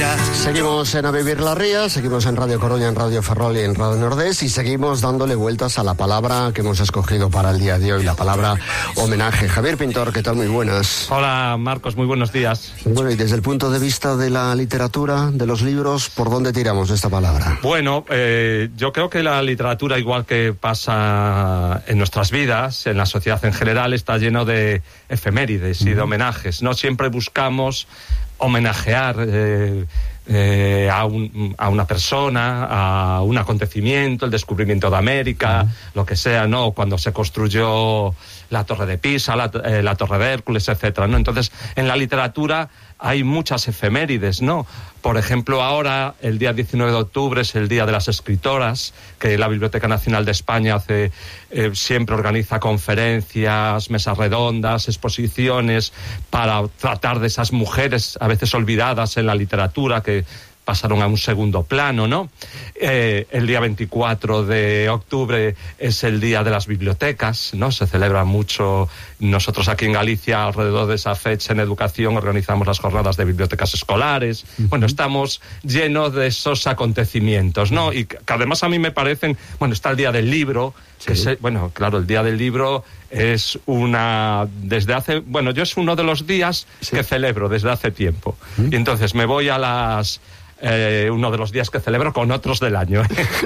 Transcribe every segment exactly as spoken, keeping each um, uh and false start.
Seguimos en A Vivir la Ría, seguimos en Radio Coruña, en Radio Ferrol y en Radio Nordés, y seguimos dándole vueltas a la palabra que hemos escogido para el día de hoy, la palabra homenaje. Javier Pintor, ¿qué tal? Muy buenas. Hola, Marcos, muy buenos días. Bueno, y desde el punto de vista de la literatura, de los libros, ¿por dónde tiramos de esta palabra? Bueno, eh, yo creo que la literatura, igual que pasa en nuestras vidas, en la sociedad en general, está lleno de efemérides y de homenajes. No siempre buscamos homenajear eh, eh, a, un, a una persona, a un acontecimiento, el descubrimiento de América, uh-huh. lo que sea, ¿no? Cuando se construyó la Torre de Pisa, la, eh, la Torre de Hércules, etcétera, ¿no? Entonces, en la literatura hay muchas efemérides, ¿no? Por ejemplo, ahora, el día diecinueve de octubre es el Día de las Escritoras, que la Biblioteca Nacional de España hace, eh, siempre organiza conferencias, mesas redondas, exposiciones, para tratar de esas mujeres a veces olvidadas en la literatura, que pasaron a un segundo plano, ¿no? Eh, el día veinticuatro de octubre es el Día de las Bibliotecas, ¿no? Se celebra mucho. Nosotros aquí en Galicia, alrededor de esa fecha en educación, organizamos las jornadas de bibliotecas escolares. Uh-huh. Bueno, estamos llenos de esos acontecimientos, ¿no? Y que además a mí me parecen... Bueno, está el Día del Libro, sí. que es, bueno, claro, el Día del Libro es una... Desde hace... Bueno, yo es uno de los días sí. que celebro desde hace tiempo. Uh-huh. Y entonces me voy a las... Eh, uno de los días que celebro con otros del año.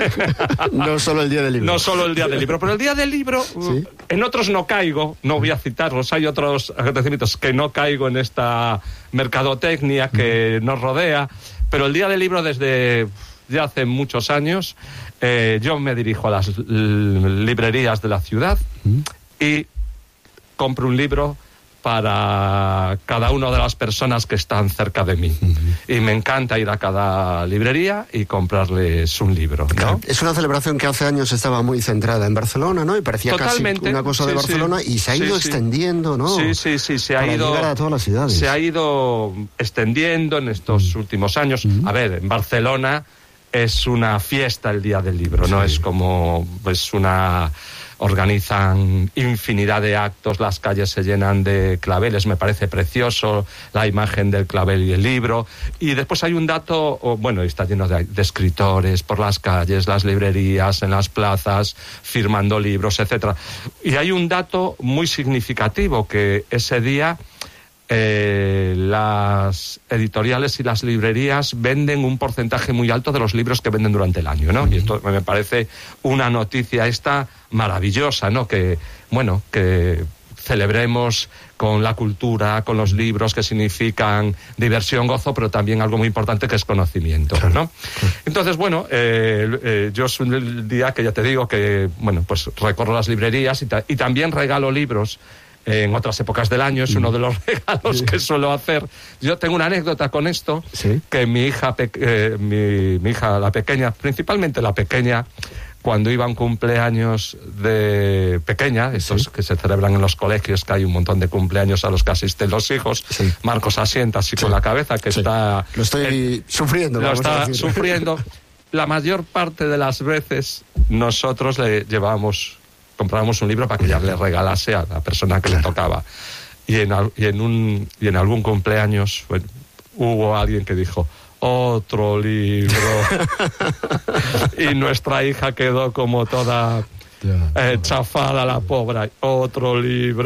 No solo el Día del Libro. No solo el Día del Libro, pero el Día del Libro, ¿sí? En otros no caigo, no voy a citarlos, hay otros acontecimientos que no caigo en esta mercadotecnia que nos rodea, pero el Día del Libro desde ya hace muchos años, eh, yo me dirijo a las l- librerías de la ciudad y compro un libro para cada una de las personas que están cerca de mí. Uh-huh. Y me encanta ir a cada librería y comprarles un libro, ¿no? Claro. Es una celebración que hace años estaba muy centrada en Barcelona, ¿no? Y parecía Totalmente. casi una cosa sí, de Barcelona sí. y se ha ido sí, extendiendo, ¿no? Sí, sí, sí, se ha para ido... llegar a todas las ciudades. Se ha ido extendiendo en estos uh-huh. últimos años. Uh-huh. A ver, en Barcelona es una fiesta el Día del Libro, sí. ¿no? Es como, pues, una... Organizan infinidad de actos, las calles se llenan de claveles, me parece precioso la imagen del clavel y el libro. Y después hay un dato, bueno, está lleno de, de escritores por las calles, las librerías, en las plazas, firmando libros, etcétera. Y hay un dato muy significativo, que ese día eh, las editoriales y las librerías venden un porcentaje muy alto de los libros que venden durante el año, ¿no? Uh-huh. Y esto me parece una noticia esta maravillosa, ¿no? Que, bueno, que celebremos con la cultura, con los libros que significan diversión, gozo, pero también algo muy importante que es conocimiento, ¿no? Entonces, bueno, eh, eh, yo es un día que ya te digo que, bueno, pues recorro las librerías y, ta- y también regalo libros. En otras épocas del año es uno de los regalos sí. que suelo hacer. Yo tengo una anécdota con esto, ¿sí? que mi hija, pe- eh, mi, mi hija, la pequeña, principalmente la pequeña, cuando iba a un cumpleaños de pequeña, estos sí. que se celebran en los colegios, que hay un montón de cumpleaños a los que asisten los hijos, sí. Marcos asienta así sí. con la cabeza, que sí. está... Lo estoy eh, sufriendo. Lo está sufriendo. La mayor parte de las veces nosotros le llevamos... comprábamos un libro para que ya le regalase a la persona que claro. le tocaba. Y en, y en un y en algún cumpleaños bueno, hubo alguien que dijo, otro libro. Y nuestra hija quedó como toda eh, chafada, la pobre, otro libro.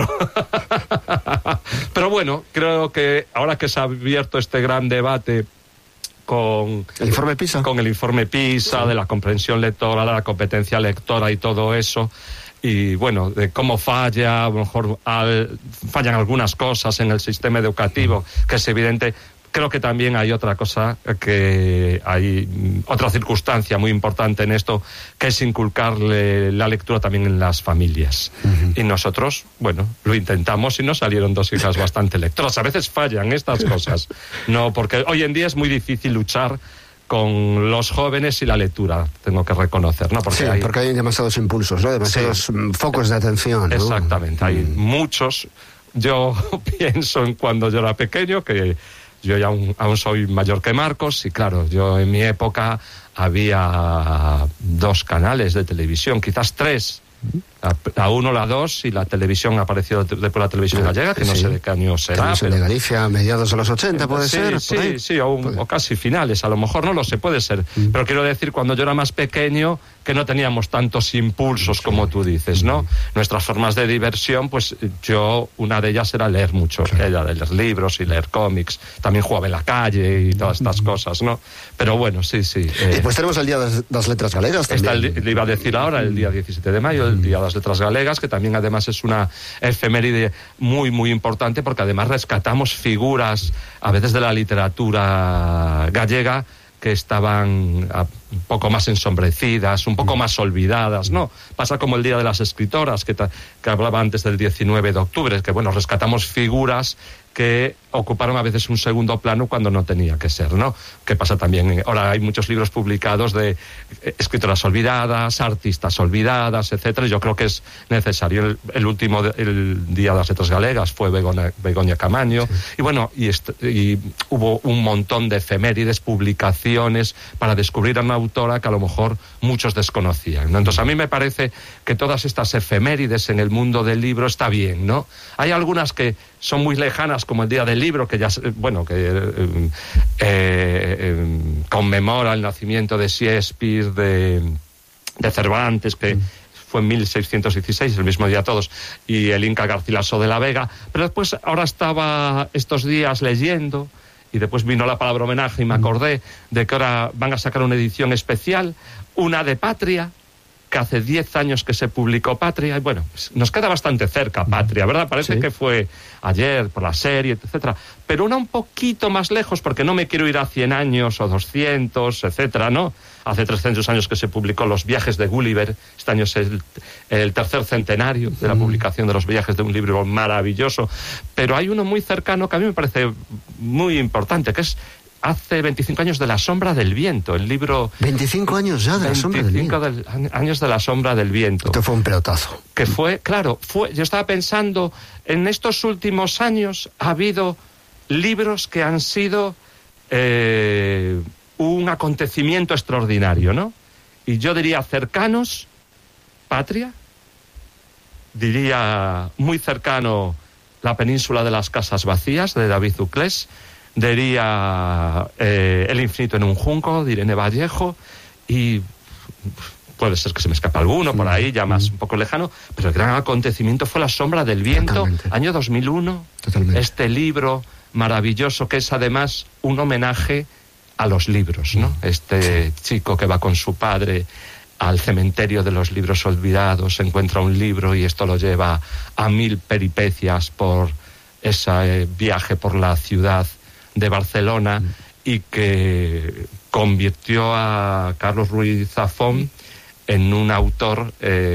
Pero bueno, creo que ahora que se ha abierto este gran debate con el informe PISA, con el informe PISA, sí. de la comprensión lectora, de la competencia lectora y todo eso, y bueno, de cómo falla, a lo mejor al, fallan algunas cosas en el sistema educativo, que es evidente. Creo que también hay otra cosa, que hay otra circunstancia muy importante en esto, que es inculcarle la lectura también en las familias. Uh-huh. Y nosotros, bueno, lo intentamos y nos salieron dos hijas bastante lectoras. A veces fallan estas cosas, no, porque hoy en día es muy difícil luchar con los jóvenes y la lectura, tengo que reconocer, ¿no? Porque sí, hay, porque hay demasiados impulsos, ¿no? Demasiados sí. focos de atención, ¿no? Exactamente, hay mm. muchos. Yo pienso en cuando yo era pequeño, que yo ya aún, aún soy mayor que Marcos, y claro, yo en mi época había dos canales de televisión, quizás tres. La, la uno, la dos, y la televisión apareció después de la televisión gallega, que no sí. sé de qué año será. Pero... de Galicia a mediados de los ochenta, ¿puede sí, ser? Sí, sí, o, un, o casi finales, a lo mejor no lo sé, puede ser. Mm. Pero quiero decir, cuando yo era más pequeño, que no teníamos tantos impulsos como tú dices, ¿no? Mm. Nuestras formas de diversión, pues yo, una de ellas era leer mucho, claro. Ella, leer libros y leer cómics. También jugaba en la calle y todas estas mm. cosas, ¿no? Pero bueno, sí, sí. Eh. Después tenemos el Día de las Letras Galegas también. Está el, le iba a decir ahora, el día diecisiete de mayo, el Día de las Letras Galegas, que también además es una efeméride muy, muy importante, porque además rescatamos figuras, a veces de la literatura gallega, que estaban un poco más ensombrecidas, un poco más olvidadas, ¿no? Pasa como el Día de las Escritoras, que, ta, que hablaba antes del diecinueve de octubre, que bueno, rescatamos figuras que ocuparon a veces un segundo plano cuando no tenía que ser, ¿no? Que pasa también, ahora hay muchos libros publicados de escritoras olvidadas, artistas olvidadas, etcétera, y yo creo que es necesario. El, el último, de, el Día de las Letras Galegas fue Begoña, Begoña Camaño, sí. y bueno, y, est- y hubo un montón de efemérides, publicaciones, para descubrir a una autora que a lo mejor muchos desconocían, ¿no? Entonces a mí me parece que todas estas efemérides en el mundo del libro está bien, ¿no? Hay algunas que son muy lejanas, como el Día del Libro, que ya, bueno, que eh, eh, conmemora el nacimiento de Shakespeare, de, de Cervantes, que mm. fue en mil seiscientos dieciséis, el mismo día todos, y el Inca Garcilaso de la Vega. Pero después, ahora estaba estos días leyendo, y después vino la palabra homenaje y me acordé de que ahora van a sacar una edición especial, una de Patria, que hace diez años que se publicó Patria, y bueno, nos queda bastante cerca Patria, ¿verdad? Parece sí. que fue ayer, por la serie, etcétera, pero una un poquito más lejos, porque no me quiero ir a cien años o doscientos, etcétera, ¿no? Hace trescientos años que se publicó Los Viajes de Gulliver, este año es el, el tercer centenario de la mm. publicación de Los Viajes, de un libro maravilloso, pero hay uno muy cercano que a mí me parece muy importante, que es hace veinticinco años de La Sombra del Viento, el libro... veinticinco años ya de La Sombra del Viento. veinticinco del, años de La Sombra del Viento. Esto fue un pelotazo. Que fue, claro, fue. Yo estaba pensando, en estos últimos años ha habido libros que han sido eh, un acontecimiento extraordinario, ¿no? Y yo diría cercanos, Patria, diría muy cercano La Península de las Casas Vacías, de David Uclés, diría eh, El Infinito en un Junco, de Irene Vallejo, y puede ser que se me escape alguno por ahí, ya más un poco lejano, pero el gran acontecimiento fue La Sombra del Viento, Totalmente. año dos mil uno, Totalmente. Este libro maravilloso que es además un homenaje a los libros, ¿no? Este chico que va con su padre al cementerio de los libros olvidados, encuentra un libro y esto lo lleva a mil peripecias por ese eh, viaje por la ciudad de Barcelona, mm. y que convirtió a Carlos Ruiz Zafón en un autor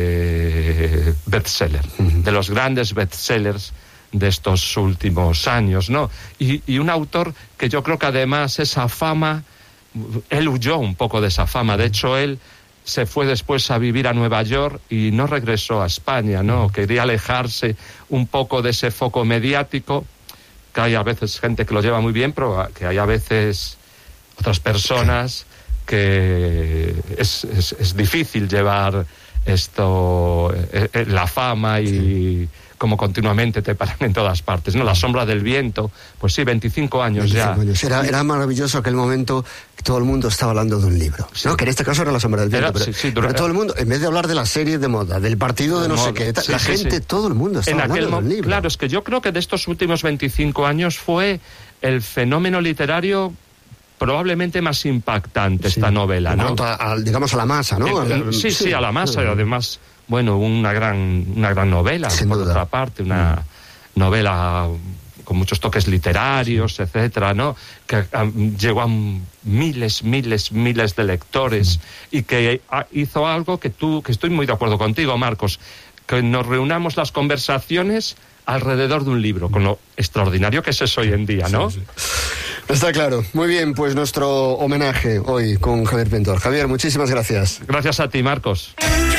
eh, bestseller, mm. de los grandes bestsellers de estos últimos años, ¿no? Y, y un autor que yo creo que además esa fama, él huyó un poco de esa fama, de hecho él se fue después a vivir a Nueva York y no regresó a España, ¿no? Quería alejarse un poco de ese foco mediático, que hay a veces gente que lo lleva muy bien, pero que hay a veces otras personas que es, es, es difícil llevar esto, eh, la fama y sí. como continuamente te paran en todas partes, ¿no? La Sombra del Viento, pues sí, veinticinco años veinticinco ya. Años. Era, era maravilloso aquel momento que todo el mundo estaba hablando de un libro, sí. ¿no? Que en este caso era La Sombra del Viento, era, pero, sí, sí, dura, pero todo el mundo, en vez de hablar de la serie de moda, del partido de, de no moda, sé qué, sí, la sí, gente, sí. todo el mundo estaba en hablando aquel, de un libro. Claro, es que yo creo que de estos últimos veinticinco años fue el fenómeno literario probablemente más impactante, sí. esta novela, ¿no? A, a, digamos a la masa, ¿no? El, sí, sí, sí, a la masa, sí. además, bueno, una gran, una gran novela, Sin por duda. otra parte, una mm. novela con muchos toques literarios, sí. etcétera, ¿no? Que um, llegó a miles, miles, miles de lectores mm. y que uh, hizo algo que tú, que estoy muy de acuerdo contigo, Marcos, que nos reunamos las conversaciones alrededor de un libro, con lo extraordinario que es eso hoy en día, ¿no? Sí, sí. Está claro. Muy bien, pues nuestro homenaje hoy con Javier Pintor. Javier, muchísimas gracias. Gracias a ti, Marcos.